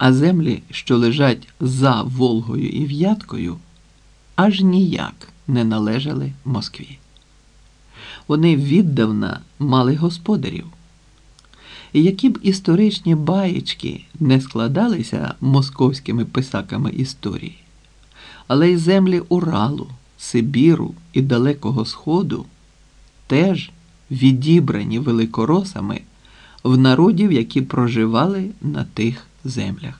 а землі, що лежать за Волгою і В'яткою, аж ніяк не належали Москві. Вони віддавна мали господарів. І які б історичні баєчки не складалися московськими писаками історії, але й землі Уралу, Сибіру і Далекого Сходу теж відібрані великоросами в народів, які проживали на тих землях.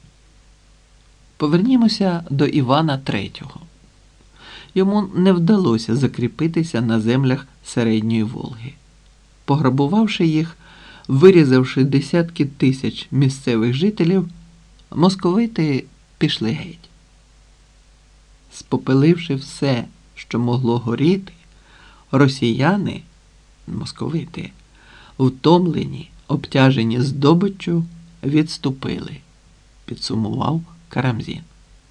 Повернімося до Івана III. Йому не вдалося закріпитися на землях Середньої Волги. Пограбувавши їх, вирізавши десятки тисяч місцевих жителів, московити пішли геть. Спопеливши все, що могло горіти, росіяни, московити, втомлені, обтяжені здобиччю, відступили, підсумував Карамзін.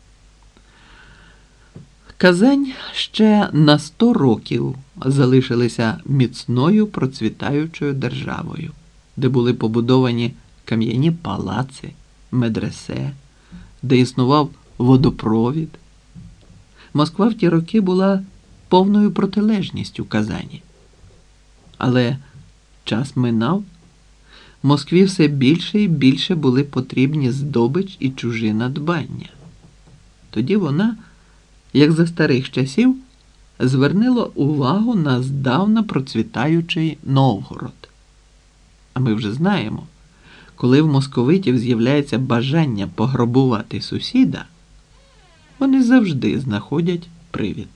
Казань ще на 100 років залишилася міцною процвітаючою державою, де були побудовані кам'яні палаци, медресе, де існував водопровід. Москва в ті роки була повною протилежністю Казані. Але час минав, Москві все більше і більше були потрібні здобич і чужі надбання. Тоді вона, як за старих часів, звернула увагу на здавна процвітаючий Новгород. А ми вже знаємо, коли в московитів з'являється бажання пограбувати сусіда, вони завжди знаходять привід.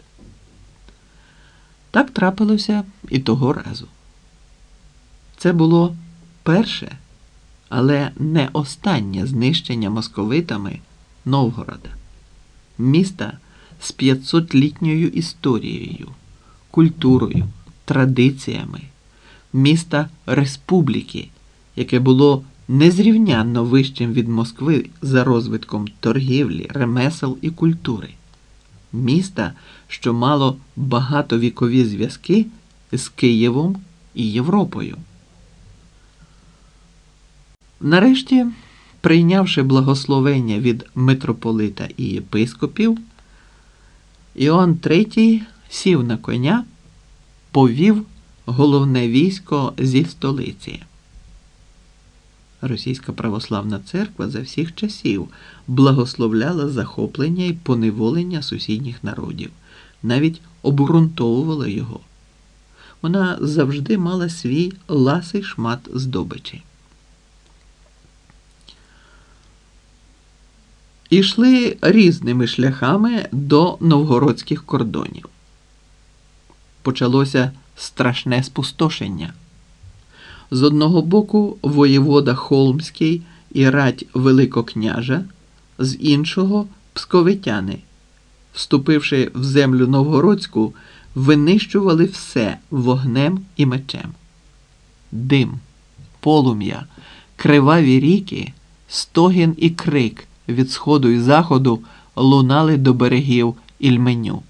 Так трапилося і того разу. Це було перше, але не останнє знищення московитами Новгорода, міста з 500-літньою історією, культурою, традиціями, міста республіки, яке було незрівнянно вищим від Москви за розвитком торгівлі, ремесел і культури, міста, що мало багатовікові зв'язки з Києвом і Європою. Нарешті, прийнявши благословення від митрополита і єпископів, Іоанн III сів на коня, повів головне військо зі столиці. Російська православна церква за всіх часів благословляла захоплення і поневолення сусідніх народів, навіть обґрунтовувала його. Вона завжди мала свій ласий шмат здобичі. Ішли різними шляхами до новгородських кордонів. Почалося страшне спустошення. З одного боку воєвода Холмський і рать Великокняжа, з іншого – псковитяни, вступивши в землю новгородську, винищували все вогнем і мечем. Дим, полум'я, криваві ріки, стогін і крик від сходу і заходу лунали до берегів Ільменю.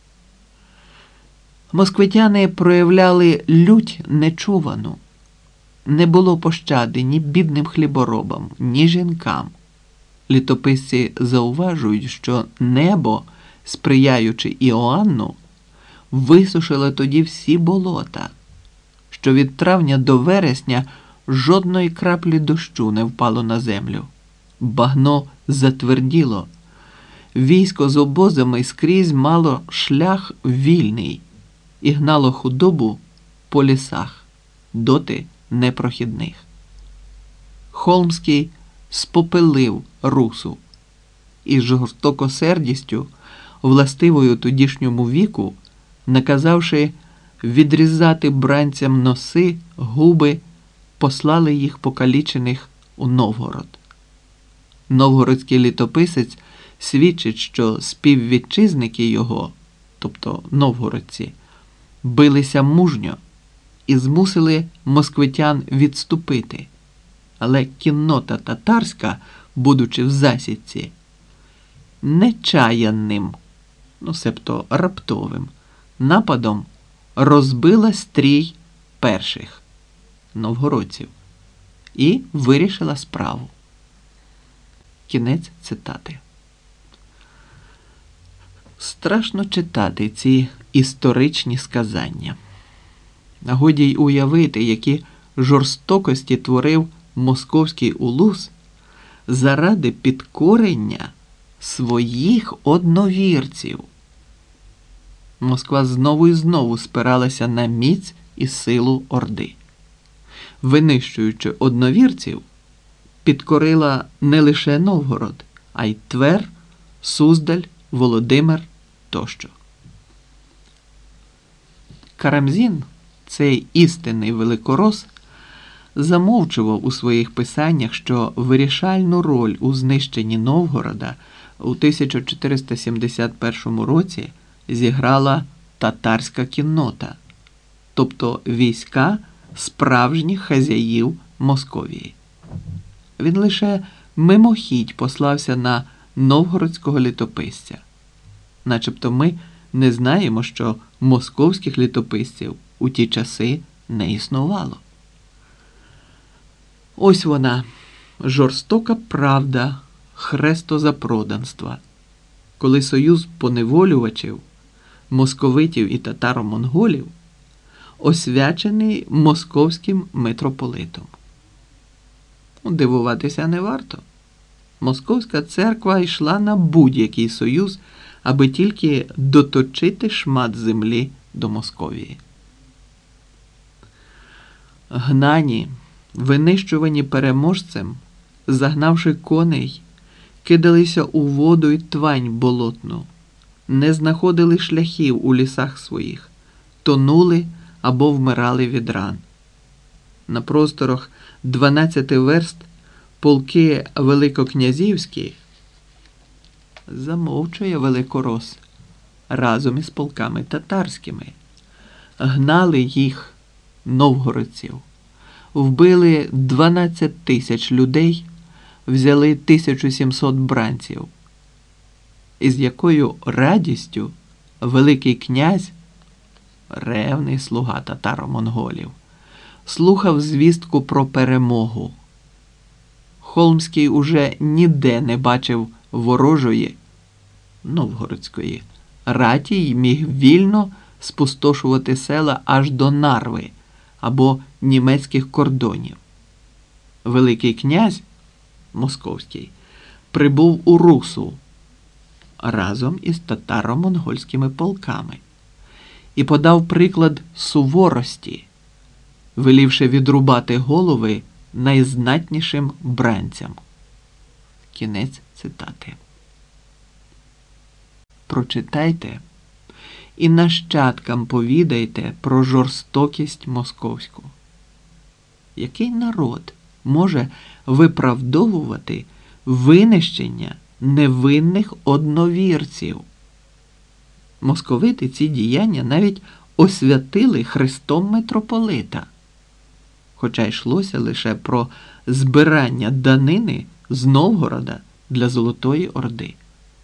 Москвитяни проявляли лють нечувану. Не було пощади ні бідним хліборобам, ні жінкам. Літописці зауважують, що небо, сприяючи Іоанну, висушило тоді всі болота, що від травня до вересня жодної краплі дощу не впало на землю. Багно затверділо. Військо з обозами скрізь мало шлях вільний і гнало худобу по лісах, доти непрохідних. Холмський спопелив Русу і з жорстокосердістю, властивою тодішньому віку, наказавши відрізати бранцям носи, губи, послали їх покалічених у Новгород. Новгородський літописець свідчить, що співвітчизники його, тобто новгородці, билися мужньо і змусили москвитян відступити. Але кіннота татарська, будучи в засідці, нечаянним, себто раптовим, нападом розбила стрій перших новгородців і вирішила справу. Кінець цитати. Страшно читати ці історичні сказання. Годі й уявити, які жорстокості творив московський улус заради підкорення своїх одновірців. Москва знову і знову спиралася на міць і силу Орди. Винищуючи одновірців, підкорила не лише Новгород, а й Твер, Суздаль, Володимир тощо. Карамзін, цей істинний великорос, замовчував у своїх писаннях, що вирішальну роль у знищенні Новгорода у 1471 році зіграла татарська кіннота, тобто війська справжніх хазяїв Московії. Він лише мимохідь послався на новгородського літописця. Начебто ми не знаємо, що московських літописців у ті часи не існувало. Ось вона, жорстока правда хрестозапроданства, коли союз поневолювачів, московитів і татаро-монголів освячений московським митрополитом. Дивуватися не варто. Московська церква йшла на будь-який союз, аби тільки доточити шмат землі до Московії. Гнані, винищувані переможцем, загнавши коней, кидалися у воду й твань болотну, не знаходили шляхів у лісах своїх, тонули або вмирали від ран. На просторах 12 верст полки великокнязівські, замовчує великорос, разом із полками татарськими, гнали їх, новгородців, вбили 12 тисяч людей, взяли 1700 бранців. І з якою радістю Великий князь, ревний слуга татаро-монголів, слухав звістку про перемогу. Холмський уже ніде не бачив ворожої, новгородської, раті й міг вільно спустошувати села аж до Нарви або німецьких кордонів. Великий князь, московський, прибув у Русу разом із татаро-монгольськими полками і подав приклад суворості, велівши відрубати голови найзнатнішим бранцям. Кінець цитати. Прочитайте і нащадкам повідайте про жорстокість московську. Який народ може виправдовувати винищення невинних одновірців? Московити ці діяння навіть освятили хрестом митрополита, хоча йшлося лише про збирання данини з Новгорода для Золотої Орди.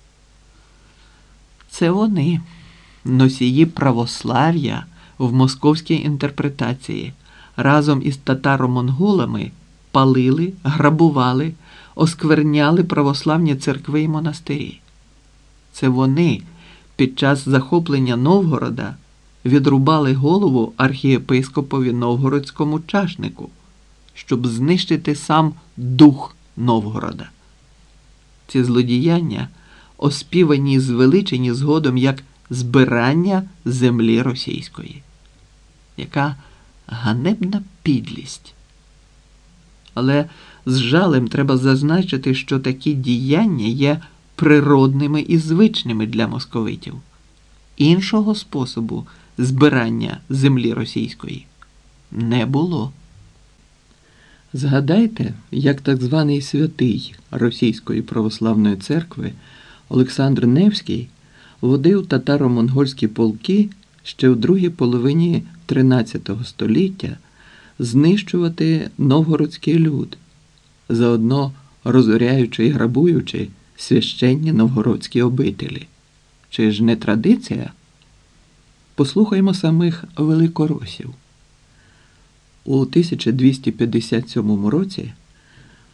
Це вони, носії православ'я в московській інтерпретації, разом із татаро-монголами палили, грабували, оскверняли православні церкви і монастирі. Це вони під час захоплення Новгорода відрубали голову архієпископові Новгородському чашнику, щоб знищити сам дух Новгорода. Ці злодіяння оспівані і звеличені згодом як збирання землі російської. Яка ганебна підлість! Але з жалем треба зазначити, що такі діяння є природними і звичними для московитів. Іншого способу збирання землі російської не було. Згадайте, як так званий святий Російської православної церкви Олександр Невський водив татаро-монгольські полки ще в другій половині XIII століття знищувати новгородський люд, заодно розоряючи і грабуючи священні новгородські обителі. Чи ж не традиція? Послухаймо самих великоросів. У 1257 році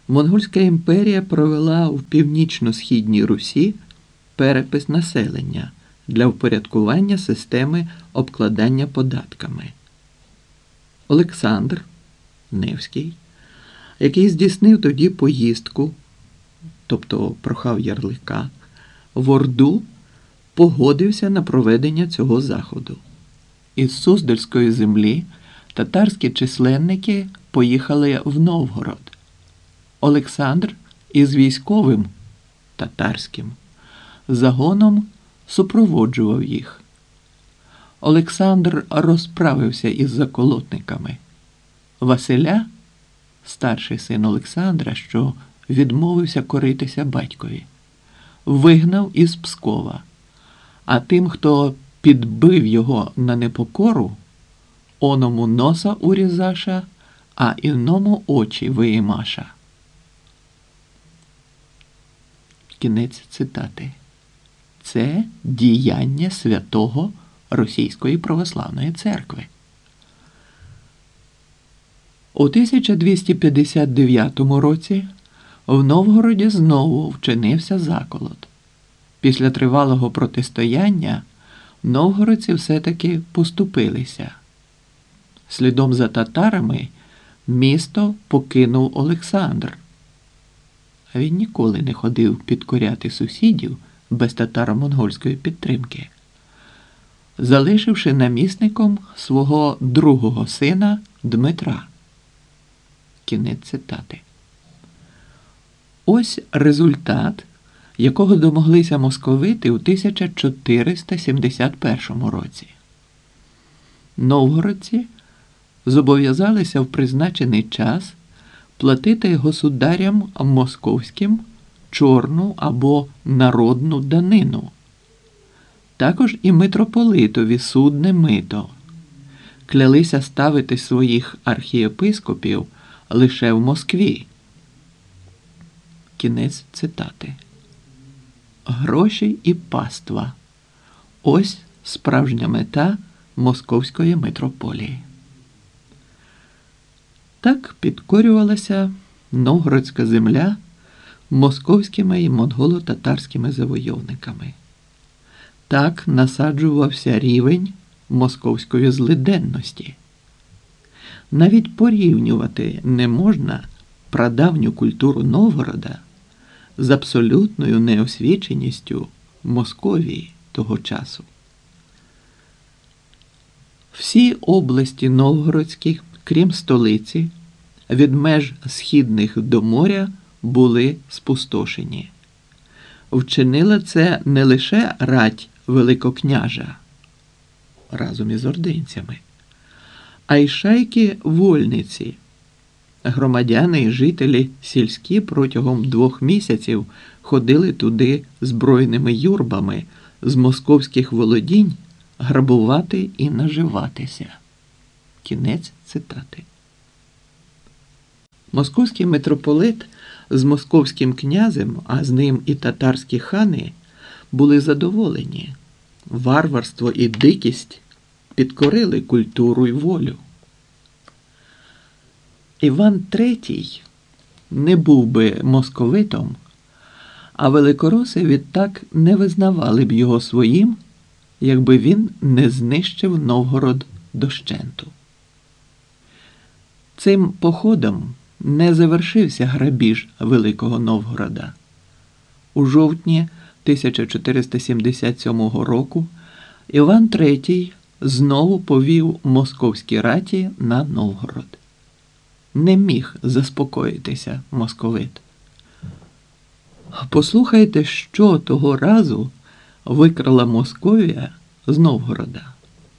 Монгольська імперія провела в північно-східній Русі перепис населення для впорядкування системи обкладання податками. Олександр Невський, який здійснив тоді поїздку, тобто прохав ярлика, в Орду, погодився на проведення цього заходу. Із Суздальської землі татарські численники поїхали в Новгород. Олександр із військовим татарським загоном супроводжував їх. Олександр розправився із заколотниками. Василя, старший син Олександра, що відмовився коритися батькові, вигнав із Пскова, а тим, хто підбив його на непокору, оному носа урізаша, а іному очі виїмаша. Кінець цитати. Це діяння святого Російської православної церкви. У 1259 році в Новгороді знову вчинився заколот. Після тривалого протистояння новгородці все-таки поступилися. Слідом за татарами місто покинув Олександр. Він ніколи не ходив підкоряти сусідів без татаро-монгольської підтримки, залишивши намісником свого другого сина Дмитра. Кінець цитати. Ось результат, якого домоглися московити у 1471 році. Новгородці зобов'язалися в призначений час платити государям московським чорну або народну данину. Також і митрополитові судне мито. Клялися ставити своїх архієпископів лише в Москві. Кінець цитати. Гроші і паства. Ось справжня мета московської митрополії. Так підкорювалася новгородська земля московськими і монголо-татарськими завойовниками. Так насаджувався рівень московської злиденності. Навіть порівнювати не можна прадавню культуру Новгорода з абсолютною неосвіченістю Московії того часу. Всі області новгородські, крім столиці, від меж східних до моря були спустошені. Вчинила це не лише рать Великокняжа разом із ординцями, а й шайки-вольниці. Громадяни і жителі сільські протягом 2 місяців ходили туди збройними юрбами з московських володінь грабувати і наживатися. Кінець цитати. Московський митрополит з московським князем, а з ним і татарські хани, були задоволені. Варварство і дикість підкорили культуру й волю. Іван III не був би московитом, а великороси відтак не визнавали б його своїм, якби він не знищив Новгород дощенту. Цим походом не завершився грабіж Великого Новгорода. У жовтні 1477 року Іван III знову повів московські раті на Новгород. Не міг заспокоїтися московит. Послухайте, що того разу викрала Московія з Новгорода.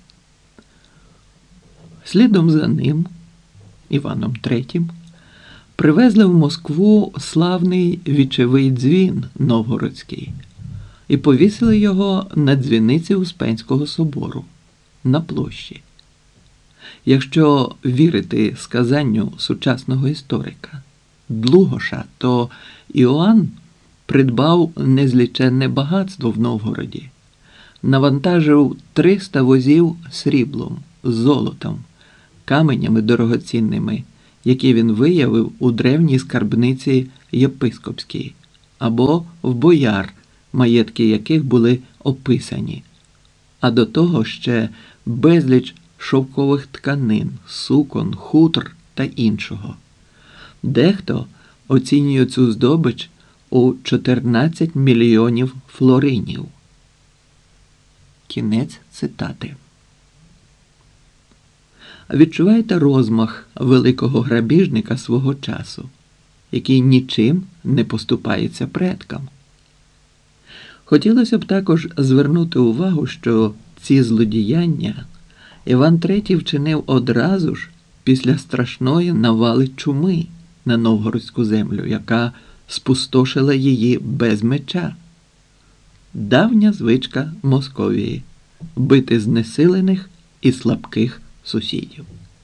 Слідом за ним, Іваном III, привезли в Москву славний вічевий дзвін новгородський і повісили його на дзвіниці Успенського собору на площі. Якщо вірити сказанню сучасного історика Длугоша, то Іоанн придбав незліченне багатство в Новгороді, навантажив 300 возів сріблом, золотом, каменями дорогоцінними, які він виявив у древній скарбниці єпископській, або в бояр, маєтки яких були описані, а до того ще безліч шовкових тканин, сукон, хутр та іншого. Дехто оцінює цю здобич у 14 мільйонів флоринів. Кінець цитати. Відчуваєте розмах великого грабіжника свого часу, який нічим не поступається предкам. Хотілося б також звернути увагу, що ці злодіяння Іван III вчинив одразу ж після страшної навали чуми на новгородську землю, яка спустошила її без меча. Давня звичка Московії – бити знесилених і слабких сусідів.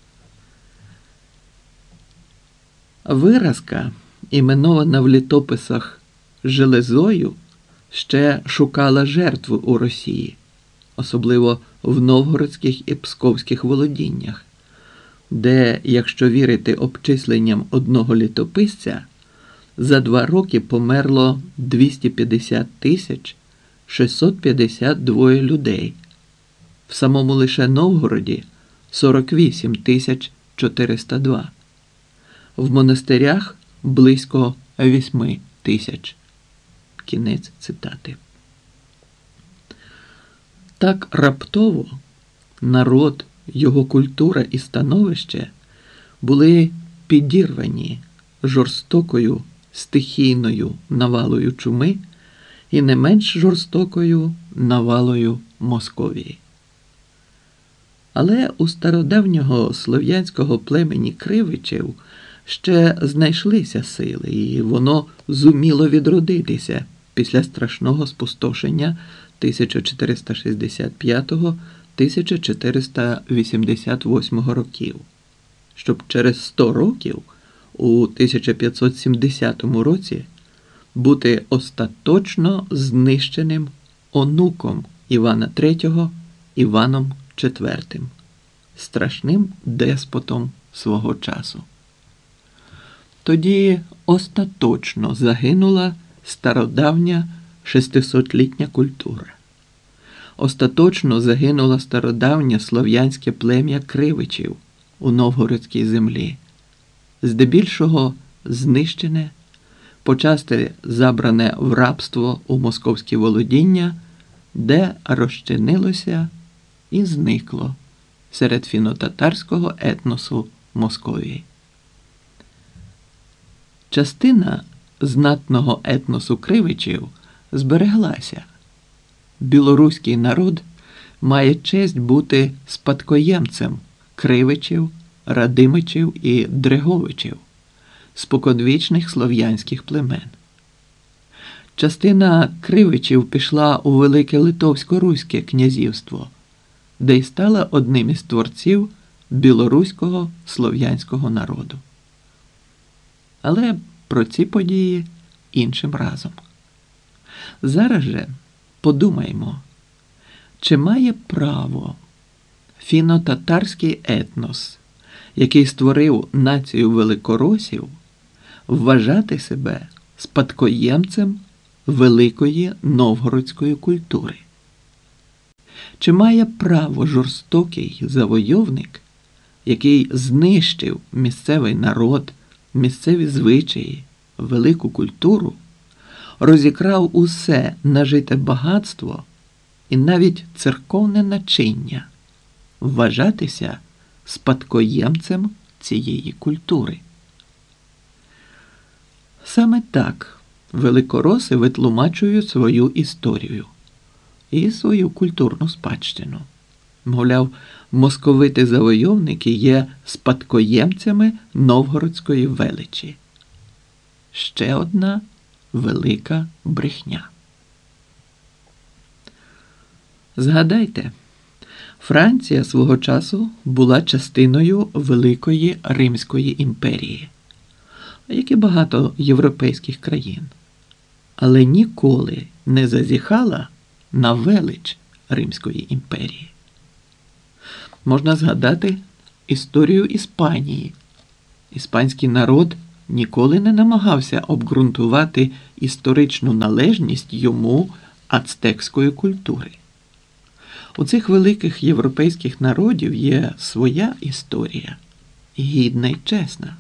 Виразка, іменована в літописах Железою, ще шукала жертву у Росії, особливо в новгородських і псковських володіннях, де, якщо вірити обчисленням одного літописця, за 2 роки померло 250 652 людей, в самому лише Новгороді 48 402, в монастирях близько 8 тисяч. Кінець цитати. Так раптово народ, його культура і становище були підірвані жорстокою стихійною навалою чуми і не менш жорстокою навалою Московії. Але у стародавнього слов'янського племені кривичів ще знайшлися сили, і воно зуміло відродитися після страшного спустошення 1465-1488 років, щоб через 100 років, у 1570 році, бути остаточно знищеним онуком Івана III Іваном IV, страшним деспотом свого часу. Тоді остаточно загинула стародавня 600-літня культура. Остаточно загинуло стародавнє слов'янське плем'я кривичів у новгородській землі, здебільшого знищене, почасти забране в рабство у московські володіння, де розчинилося і зникло серед фіно-татарського етносу Московії. Частина знатного етносу кривичів збереглася. Білоруський народ має честь бути спадкоємцем кривичів, радимичів і дреговичів, споконвічних слов'янських племен. Частина кривичів пішла у Велике Литовсько-Руське князівство, де й стала одним із творців білоруського слов'янського народу. Але про ці події іншим разом. Зараз же подумаймо, чи має право фіно-татарський етнос, який створив націю великоросів, вважати себе спадкоємцем великої новгородської культури? Чи має право жорстокий завойовник, який знищив місцевий народ, місцеві звичаї, велику культуру, розікрав усе нажите багатство і навіть церковне начиння, вважатися спадкоємцем цієї культури? Саме так великороси витлумачують свою історію і свою культурну спадщину. Мовляв, московити-завойовники є спадкоємцями новгородської величі. Ще одна велика брехня. Згадайте, Франція свого часу була частиною Великої Римської імперії, як і багато європейських країн, але ніколи не зазіхала на велич Римської імперії. Можна згадати історію Іспанії, Іспанський народ ніколи не намагався обґрунтувати історичну належність йому ацтекської культури. У цих великих європейських народів є своя історія, гідна й чесна.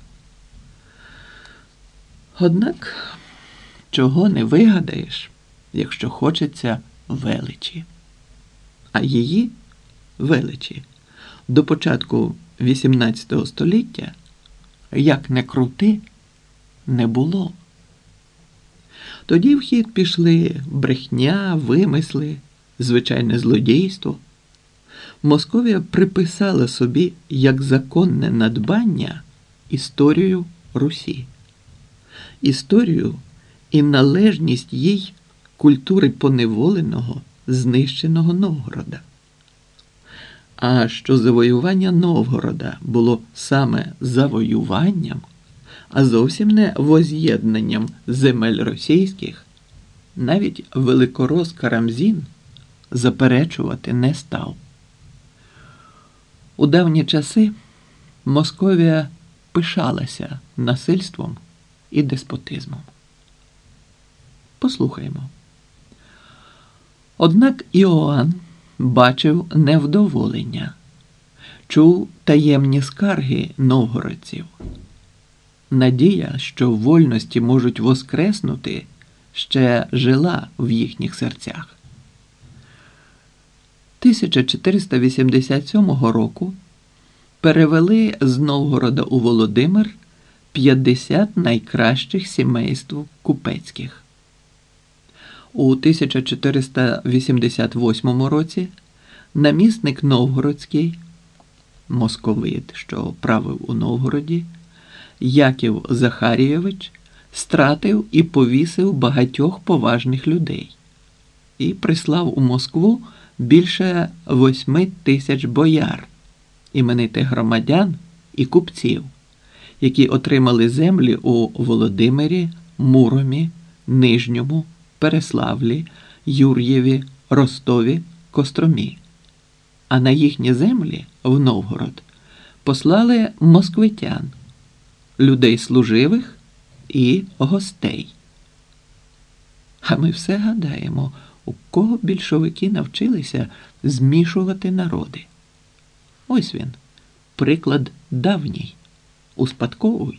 Однак, чого не вигадаєш, якщо хочеться величі. А її величі до початку XVIII століття, як не крути, не було. Тоді в хід пішли брехня, вимисли, звичайне злодійство. Московія приписала собі як законне надбання історію Русі. Історію і належність їй культури поневоленого, знищеного Новгорода. А що завоювання Новгорода було саме завоюванням, а зовсім не воз'єднанням земель російських, навіть великорос Карамзін заперечувати не став. У давні часи Московія пишалася насильством і деспотизмом. Послухаймо. Однак Іоанн бачив невдоволення, чув таємні скарги новгородців. Надія, що вольності можуть воскреснути, ще жила в їхніх серцях. 1487 року перевели з Новгорода у Володимир 50 найкращих сімейств купецьких. У 1488 році намісник новгородський, московит, що правив у Новгороді, Яків Захарійович стратив і повісив багатьох поважних людей і прислав у Москву більше 8 тисяч бояр, іменитих громадян і купців, які отримали землі у Володимирі, Муромі, Нижньому, Переславлі, Юр'єві, Ростові, Костромі. А на їхні землі в Новгород послали москвитян, людей служивих і гостей. А ми все гадаємо, у кого більшовики навчилися змішувати народи. Ось він, приклад давній. Успадковуй.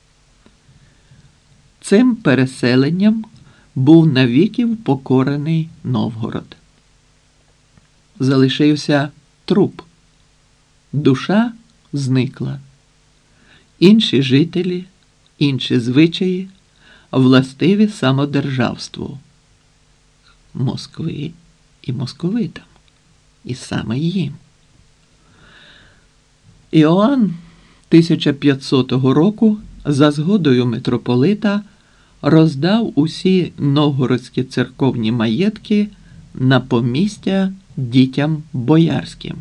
Цим переселенням був навіки впокорений Новгород. Залишився труп. Душа зникла. Інші жителі, інші звичаї, властиві самодержавству. Москви і московитам. І саме їм. Іоанн 1500 року за згодою митрополита роздав усі новгородські церковні маєтки на помістя дітям боярським.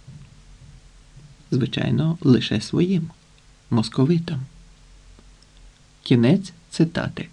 Звичайно, лише своїм, московитам. Кінець цитати.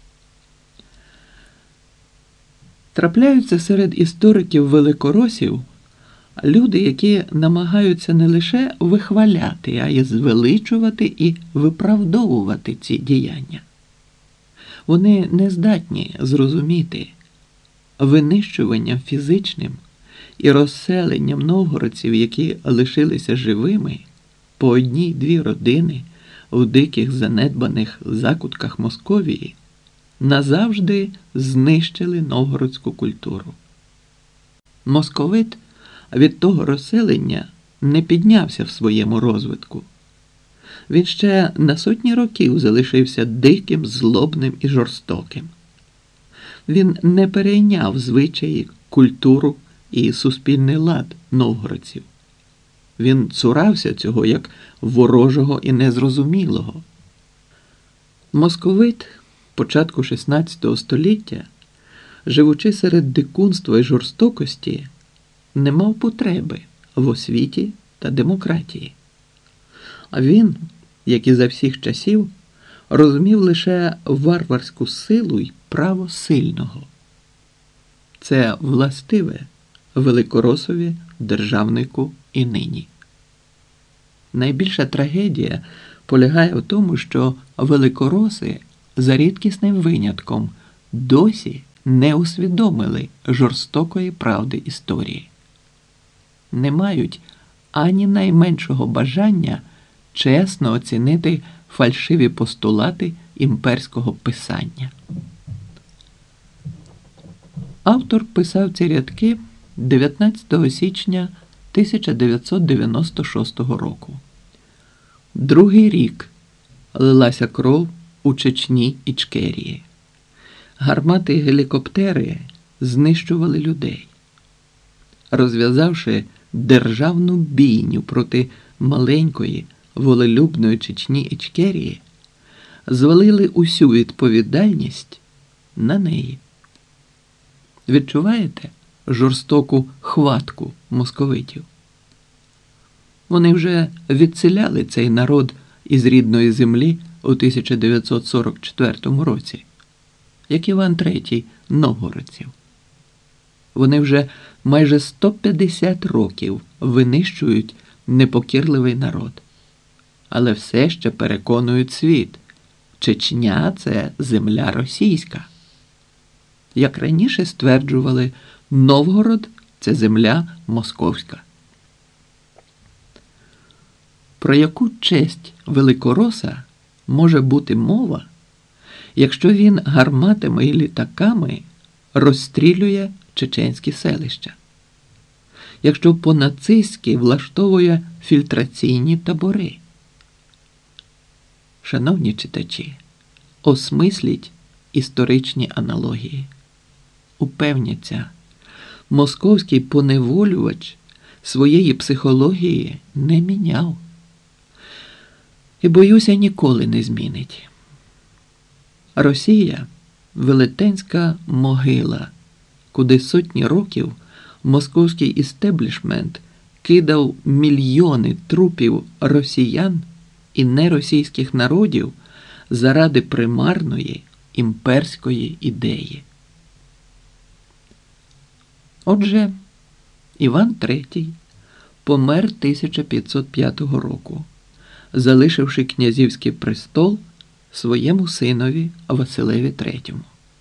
Трапляються серед істориків великоросів люди, які намагаються не лише вихваляти, а й звеличувати і виправдовувати ці діяння. Вони не здатні зрозуміти винищуванням фізичним і розселенням новгородців, які лишилися живими, по одній-дві родини в диких занедбаних закутках Московії, назавжди знищили новгородську культуру. Московит від того розселення не піднявся в своєму розвитку. Він ще на сотні років залишився диким, злобним і жорстоким. Він не перейняв звичаї, культуру і суспільний лад новгородців. Він цурався цього як ворожого і незрозумілого. Московит початку XVI століття, живучи серед дикунства і жорстокості, не мав потреби в освіті та демократії. А він, як і за всіх часів, розумів лише варварську силу й право сильного. Це властиве великоросові державнику і нині. Найбільша трагедія полягає в тому, що великороси за рідкісним винятком досі не усвідомили жорстокої правди історії. Не мають ані найменшого бажання чесно оцінити фальшиві постулати імперського писання. Автор писав ці рядки 19 січня 1996 року. Другий рік лилася кров у Чечні і Ічкерії. Гармати і гелікоптери знищували людей. Розв'язавши державну бійню проти маленької, волелюбної Чечні і Ічкерії, звалили усю відповідальність на неї. Відчуваєте жорстоку хватку московитів? Вони вже відселяли цей народ із рідної землі у 1944 році, як Іван III новгородців. Вони вже майже 150 років винищують непокірливий народ. Але все ще переконують світ – Чечня – це земля російська. Як раніше стверджували, Новгород – це земля московська. Про яку честь великороса може бути мова, якщо він гарматами і літаками розстрілює чеченські селища? Якщо по-нацистськи влаштовує фільтраційні табори? Шановні читачі, осмисліть історичні аналогії. Упевняться, московський поневолювач своєї психології не міняв. І, боюся, ніколи не змінить. Росія – велетенська могила, куди сотні років московський істеблішмент кидав мільйони трупів росіян і неросійських народів заради примарної імперської ідеї. Отже, Іван III помер 1505 року, залишивши князівський престол своєму синові Василеві III.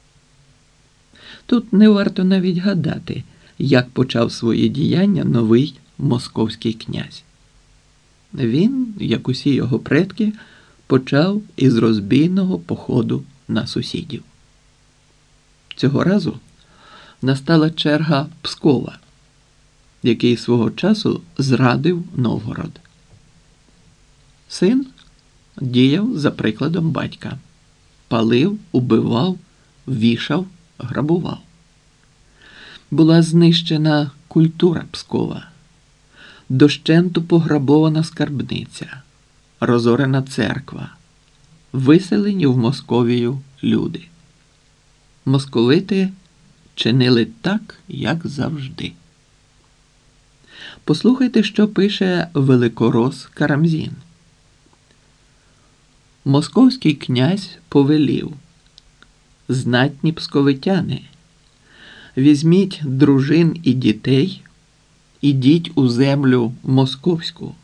Тут не варто навіть гадати, як почав свої діяння новий московський князь. Він, як усі його предки, почав із розбійного походу на сусідів. Цього разу настала черга Пскова, який свого часу зрадив Новгород. Син діяв за прикладом батька. Палив, убивав, вішав, грабував. Була знищена культура Пскова, дощенту пограбована скарбниця, розорена церква, виселені в Московію люди. Московити чинили так, як завжди. Послухайте, що пише великорос Карамзін. Московський князь повелів: знатні псковитяни, візьміть дружин і дітей, ідіть у землю московську.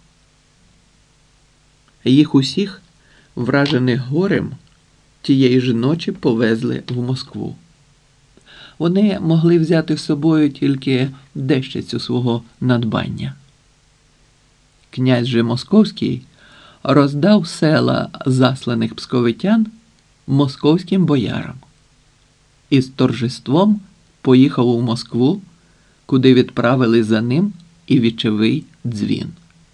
Їх усіх, вражених горем, тієї ж ночі повезли в Москву. Вони могли взяти з собою тільки дещицю свого надбання. Князь же московський роздав села засланих псковитян московським боярам і з торжеством поїхав у Москву, куди відправили за ним і вічовий дзвін.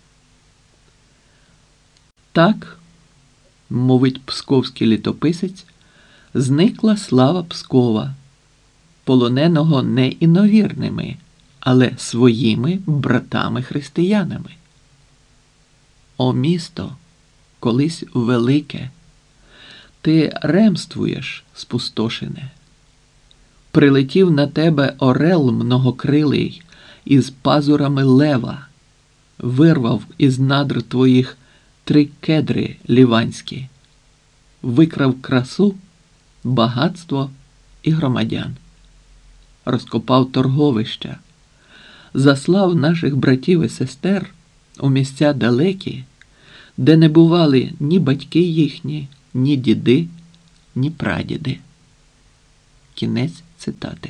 Так, мовить псковський літописець, зникла слава Пскова, полоненого не іновірними, але своїми братами-християнами. О місто, колись велике, ти ремствуєш, спустошене. Прилетів на тебе орел многокрилий із пазурами лева, вирвав із надр твоїх 3 кедри ліванські, викрав красу, багатство і громадян, розкопав торговища, заслав наших братів і сестер у місця далекі, де не бували ні батьки їхні, ні діди, ні прадіди. Кінець цитати.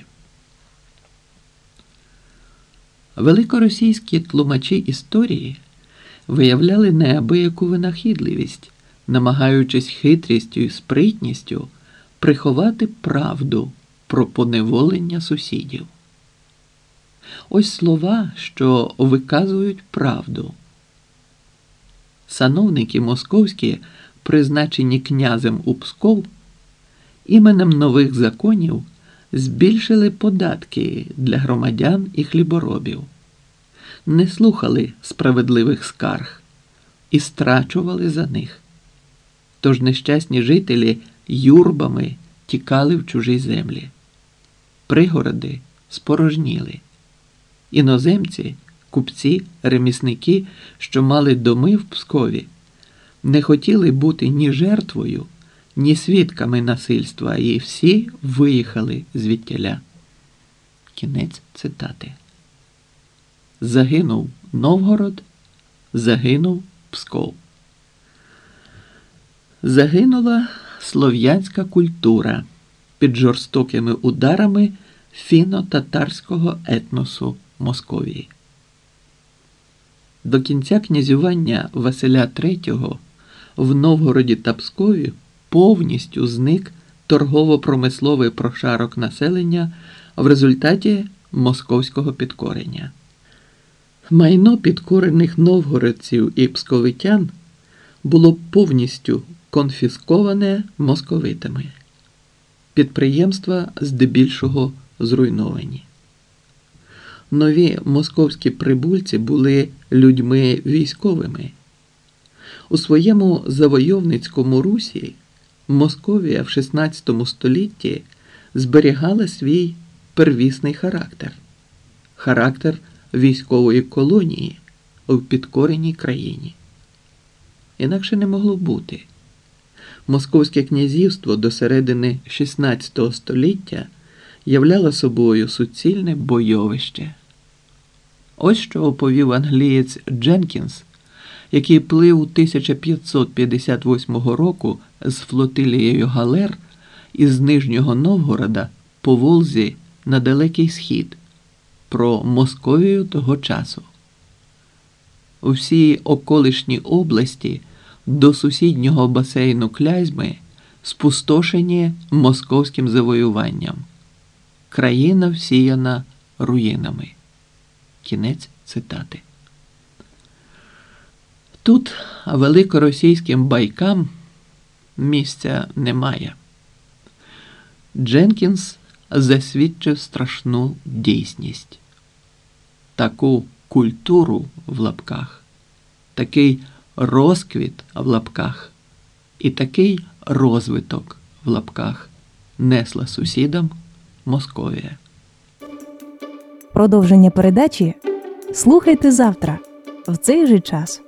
Великоросійські тлумачі історії виявляли неабияку винахідливість, намагаючись хитрістю і спритністю приховати правду про поневолення сусідів. Ось слова, що виказують правду. Сановники московські, призначені князем у Псков, іменем нових законів збільшили податки для громадян і хліборобів, не слухали справедливих скарг і страчували за них. Тож нещасні жителі юрбами тікали в чужі землі. Пригороди спорожніли. Іноземці, купці, ремісники, що мали доми в Пскові, не хотіли бути ні жертвою, ні свідками насильства, і всі виїхали звідтіля. Кінець цитати. Загинув Новгород, загинув Псков. Загинула слов'янська культура під жорстокими ударами фіно-татарського етносу Московії. До кінця князювання Василя III в Новгороді та Пскові повністю зник торгово-промисловий прошарок населення в результаті московського підкорення. Майно підкорених новгородців і псковитян було повністю конфісковане московитами. Підприємства здебільшого зруйновані. Нові московські прибульці були людьми військовими. У своєму завойовницькому русі Московія в XVI столітті зберігала свій первісний характер – характер військової колонії в підкореній країні. Інакше не могло бути. Московське князівство до середини XVI століття являло собою суцільне бойовище. Ось що оповів англієць Дженкінс, який плив 1558 року з флотилією галер із Нижнього Новгорода по Волзі на Далекий Схід, про Московію того часу. Всі околишні області до сусіднього басейну Клязьми спустошені московським завоюванням. Країна всіяна руїнами. Кінець цитати. Тут великоросійським байкам місця немає. Дженкінс засвідчив страшну дійсність. Таку культуру в лапках, такий розквіт в лапках і такий розвиток в лапках несла сусідам Московія. Продовження передачі слухайте завтра в цей же час.